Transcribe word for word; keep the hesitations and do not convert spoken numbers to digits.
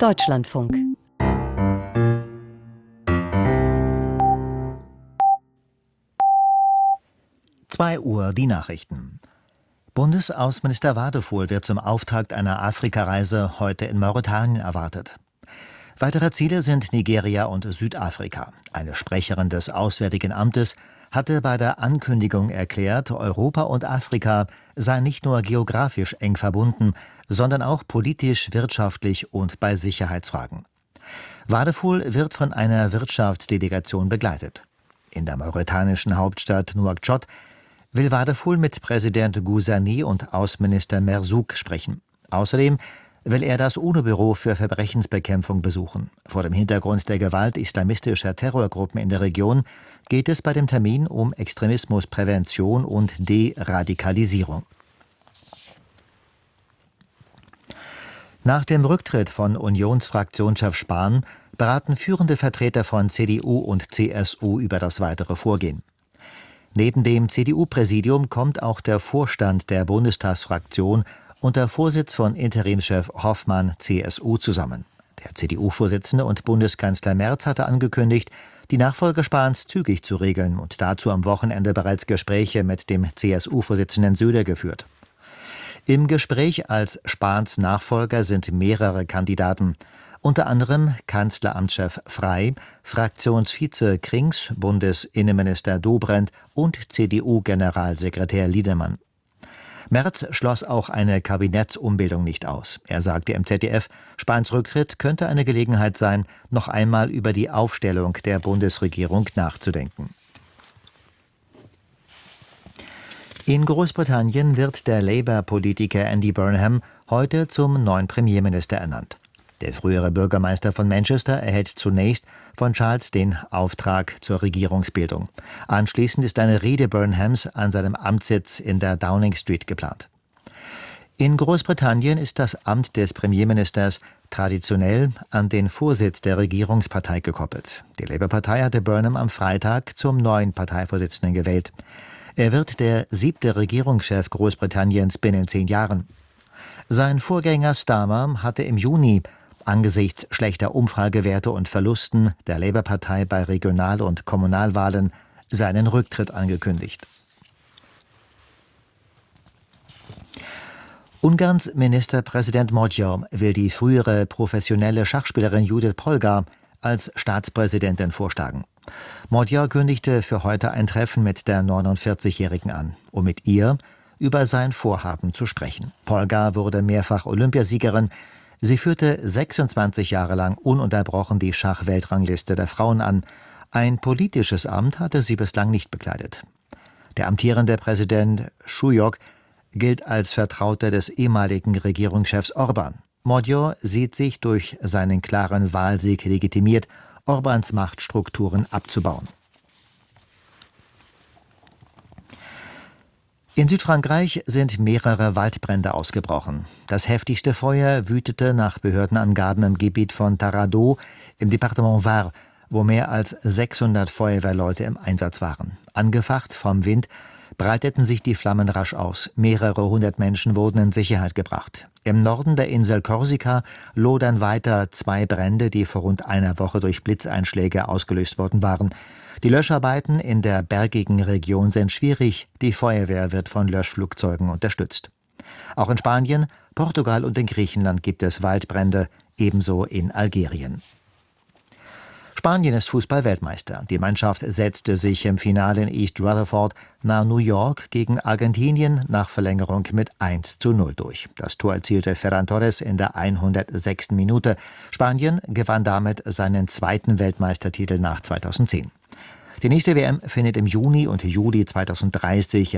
Deutschlandfunk. zwei Uhr die Nachrichten. Bundesaußenminister Wadefuhl wird zum Auftakt einer Afrikareise heute in Mauretanien erwartet. Weitere Ziele sind Nigeria und Südafrika. Eine Sprecherin des Auswärtigen Amtes hatte bei der Ankündigung erklärt, Europa und Afrika seien nicht nur geografisch eng verbunden, sondern auch politisch, wirtschaftlich und bei Sicherheitsfragen. Wadefuhl wird von einer Wirtschaftsdelegation begleitet. In der mauretanischen Hauptstadt Nouakchott will Wadefuhl mit Präsident Gouzaní und Außenminister Merzouk sprechen. Außerdem will er das UNO-Büro für Verbrechensbekämpfung besuchen. Vor dem Hintergrund der Gewalt islamistischer Terrorgruppen in der Region geht es bei dem Termin um Extremismusprävention und Deradikalisierung. Nach dem Rücktritt von Unionsfraktionschef Spahn beraten führende Vertreter von C D U und C S U über das weitere Vorgehen. Neben dem C D U-Präsidium kommt auch der Vorstand der Bundestagsfraktion unter Vorsitz von Interimschef Hoffmann C S U zusammen. Der C D U-Vorsitzende und Bundeskanzler Merz hatte angekündigt, die Nachfolge Spahns zügig zu regeln und dazu am Wochenende bereits Gespräche mit dem C S U-Vorsitzenden Söder geführt. Im Gespräch als Spahns Nachfolger sind mehrere Kandidaten, unter anderem Kanzleramtschef Frey, Fraktionsvize Krings, Bundesinnenminister Dobrindt und C D U-Generalsekretär Liebermann. Merz schloss auch eine Kabinettsumbildung nicht aus. Er sagte im Z D F, Spahns Rücktritt könnte eine Gelegenheit sein, noch einmal über die Aufstellung der Bundesregierung nachzudenken. In Großbritannien wird der Labour-Politiker Andy Burnham heute zum neuen Premierminister ernannt. Der frühere Bürgermeister von Manchester erhält zunächst von Charles den Auftrag zur Regierungsbildung. Anschließend ist eine Rede Burnhams an seinem Amtssitz in der Downing Street geplant. In Großbritannien ist das Amt des Premierministers traditionell an den Vorsitz der Regierungspartei gekoppelt. Die Labour-Partei hatte Burnham am Freitag zum neuen Parteivorsitzenden gewählt. Er wird der siebte Regierungschef Großbritanniens binnen zehn Jahren. Sein Vorgänger Starmer hatte im Juni angesichts schlechter Umfragewerte und Verlusten der Labour-Partei bei Regional- und Kommunalwahlen seinen Rücktritt angekündigt. Ungarns Ministerpräsident Magyar will die frühere professionelle Schachspielerin Judith Polgar als Staatspräsidentin vorschlagen. Magyar kündigte für heute ein Treffen mit der neunundvierzigjährigen an, um mit ihr über sein Vorhaben zu sprechen. Polgar wurde mehrfach Olympiasiegerin. Sie führte sechsundzwanzig Jahre lang ununterbrochen die Schachweltrangliste der Frauen an. Ein politisches Amt hatte sie bislang nicht bekleidet. Der amtierende Präsident Schujok gilt als Vertrauter des ehemaligen Regierungschefs Orbán. Magyar sieht sich durch seinen klaren Wahlsieg legitimiert, Orbáns Machtstrukturen abzubauen. In Südfrankreich sind mehrere Waldbrände ausgebrochen. Das heftigste Feuer wütete nach Behördenangaben im Gebiet von Taradot im Departement Var, wo mehr als sechshundert Feuerwehrleute im Einsatz waren. Angefacht vom Wind breiteten sich die Flammen rasch aus. Mehrere hundert Menschen wurden in Sicherheit gebracht. Im Norden der Insel Korsika lodern weiter zwei Brände, die vor rund einer Woche durch Blitzeinschläge ausgelöst worden waren. Die Löscharbeiten in der bergigen Region sind schwierig. Die Feuerwehr wird von Löschflugzeugen unterstützt. Auch in Spanien, Portugal und in Griechenland gibt es Waldbrände, ebenso in Algerien. Spanien ist Fußball-Weltmeister. Die Mannschaft setzte sich im Finale in East Rutherford nahe New York gegen Argentinien nach Verlängerung mit eins zu null durch. Das Tor erzielte Ferran Torres in der hundertsechsten Minute. Spanien gewann damit seinen zweiten Weltmeistertitel nach zweitausendzehn. Die nächste W M findet im Juni und Juli zweitausenddreißig